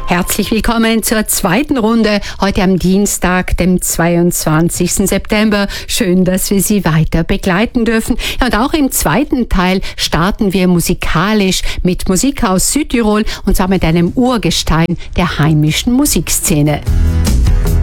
Herzlich willkommen zur zweiten Runde, heute am Dienstag, dem 22. September. Schön, dass wir Sie weiter begleiten dürfen. Ja, und auch im zweiten Teil starten wir musikalisch mit Musik aus Südtirol und zwar mit einem Urgestein der heimischen Musikszene.